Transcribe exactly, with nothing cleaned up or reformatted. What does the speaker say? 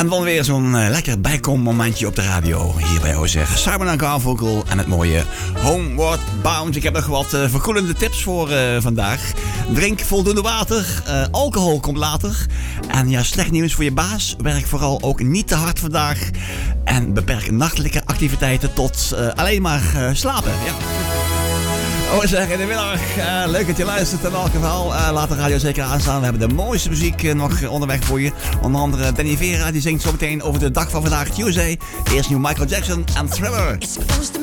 En dan weer zo'n uh, lekker bijkommomentje op de radio. Hier bij O Z. Simon en Garfunkel en het mooie Homeward Bound. Ik heb nog wat uh, verkoelende tips voor uh, vandaag. Drink voldoende water. Uh, alcohol komt later. En ja, slecht nieuws voor je baas. Werk vooral ook niet te hard vandaag. En beperk nachtelijke activiteiten tot uh, alleen maar uh, slapen. Ja. Oh, zeg in de middag. Uh, leuk dat je luistert in elk geval. Uh, laat de radio zeker aanstaan. We hebben de mooiste muziek uh, nog onderweg voor je. Onder andere Danny Vera, die zingt zo meteen over de dag van vandaag, Tuesday. Eerst nu Michael Jackson en Thriller.